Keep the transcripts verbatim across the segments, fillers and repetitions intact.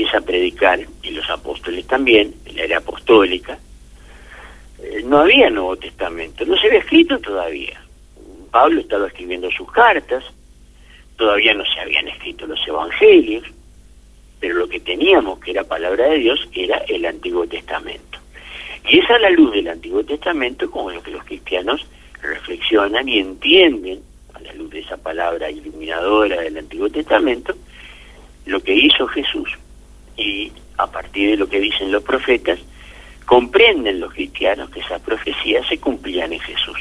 empieza a predicar, y los apóstoles también, en la era apostólica, eh, no había Nuevo Testamento, no se había escrito todavía. Pablo estaba escribiendo sus cartas, todavía no se habían escrito los evangelios, pero lo que teníamos, que era palabra de Dios, era el Antiguo Testamento. Y es a la luz del Antiguo Testamento como lo que los cristianos reflexionan y entienden, a la luz de esa palabra iluminadora del Antiguo Testamento, lo que hizo Jesús. Y a partir de lo que dicen los profetas, comprenden los cristianos que esas profecías se cumplían en Jesús.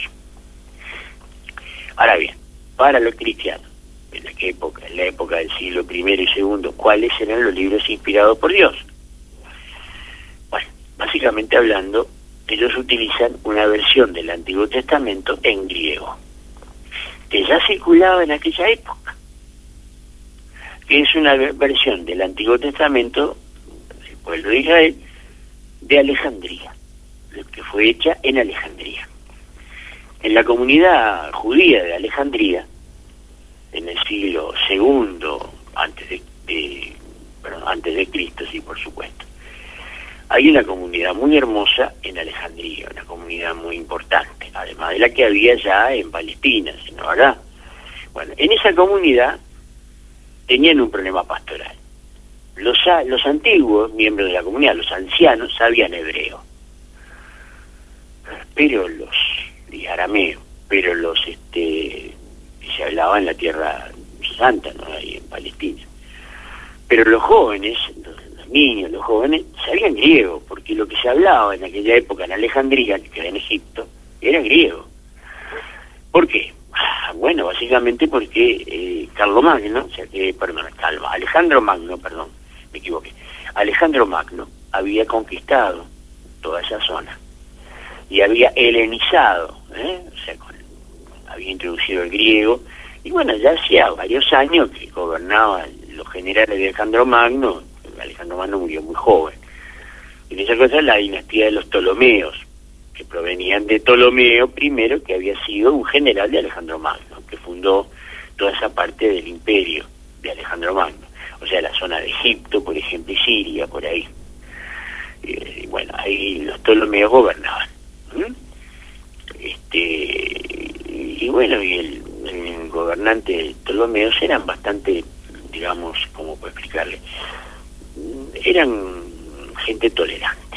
Ahora bien, para los cristianos, en la época, en la época del siglo primero y segundo, ¿cuáles eran los libros inspirados por Dios? Bueno, básicamente hablando, ellos utilizan una versión del Antiguo Testamento en griego, que ya circulaba en aquella época, que es una versión del Antiguo Testamento del pueblo de Israel de Alejandría, que fue hecha en Alejandría. En la comunidad judía de Alejandría, en el siglo segundo antes de, de perdón, antes de Cristo, sí, por supuesto, hay una comunidad muy hermosa en Alejandría, una comunidad muy importante, además de la que había ya en Palestina, ¿no, verdad? Bueno, en esa comunidad tenían un problema pastoral. Los, los antiguos miembros de la comunidad, los ancianos, sabían hebreo, pero los, y arameo, pero los, este, que se hablaba en la Tierra Santa, ¿no?, ahí en Palestina. Pero los jóvenes, los, los niños, los jóvenes, sabían griego, porque lo que se hablaba en aquella época en Alejandría, que era en Egipto, era griego. ¿Por qué? Bueno, básicamente porque eh, Carlomagno, o sea que, perdón, Calva, Alejandro Magno, perdón, me equivoqué, Alejandro Magno había conquistado toda esa zona y había helenizado, ¿eh? O sea, con, había introducido el griego, y bueno, ya hacía varios años que gobernaban los generales de Alejandro Magno. Alejandro Magno murió muy joven. En esa cosa la dinastía de los Ptolomeos, que provenían de Ptolomeo primero, que había sido un general de Alejandro Magno, que fundó toda esa parte del imperio de Alejandro Magno, o sea, la zona de Egipto, por ejemplo, y Siria, por ahí. Y, bueno, ahí los Ptolomeos gobernaban. ¿Mm? Este, y, y bueno, y el, el gobernante de Ptolomeos eran bastante, digamos, ¿cómo puedo explicarle? Eran gente tolerante,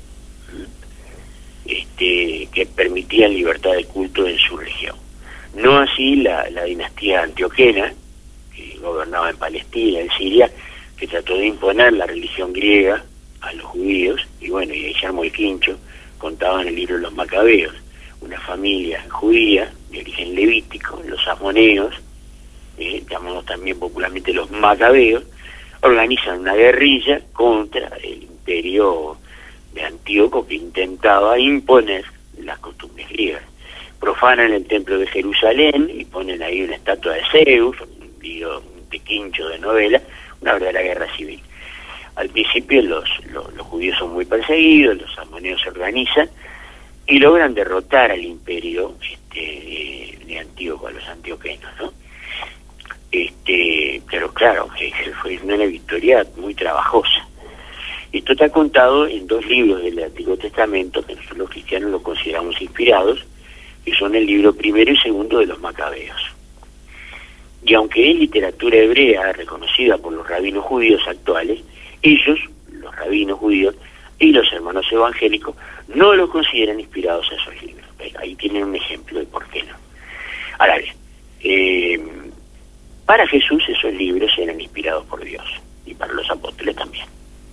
este, que permitían libertad de culto en su región. No así la, la dinastía antioquena, que gobernaba en Palestina, en Siria, que trató de imponer la religión griega a los judíos, y bueno, y ahí se armó el quincho. Contaba en el libro de los Macabeos, una familia judía de origen levítico, los asmoneos, eh, llamamos también popularmente los Macabeos, organizan una guerrilla contra el imperio de Antíoco, que intentaba imponer las costumbres griegas. Profanan el templo de Jerusalén y ponen ahí una estatua de Zeus, un lío de quincho de novela, una verdadera guerra civil. Al principio los, los, los judíos son muy perseguidos, los asmoneos se organizan y logran derrotar al imperio este, de, de Antíoco, a los antioquenos, ¿no? Este, pero claro, que fue una victoria muy trabajosa. Esto está contado en dos libros del Antiguo Testamento, que nosotros los cristianos lo consideramos inspirados, que son el libro primero y segundo de los Macabeos. Y aunque es literatura hebrea reconocida por los rabinos judíos actuales, ellos, los rabinos judíos y los hermanos evangélicos, no los consideran inspirados a esos libros. Pero ahí tienen un ejemplo de por qué no. Ahora bien, eh, para Jesús esos libros eran inspirados por Dios, y para los apóstoles también.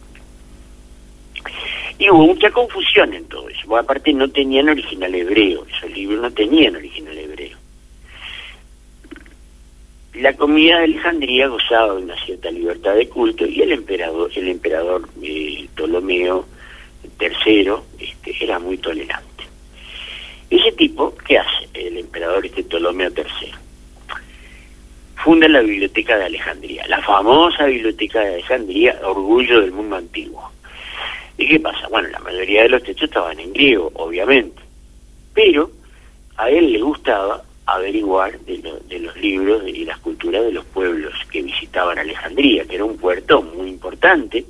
Y hubo mucha confusión en todo eso, porque aparte no tenían original hebreo, esos libros no tenían original hebreo. La comunidad de Alejandría gozaba de una cierta libertad de culto, y el emperador, el emperador eh, Ptolomeo tercero, este, era muy tolerante. Ese tipo, ¿qué hace el emperador este Ptolomeo tercero? Funda la Biblioteca de Alejandría, la famosa Biblioteca de Alejandría, orgullo del mundo antiguo. ¿Y qué pasa? Bueno, la mayoría de los textos estaban en griego, obviamente, pero a él le gustaba averiguar de, lo, de los libros y las culturas de los pueblos que visitaban Alejandría, que era un puerto muy importante,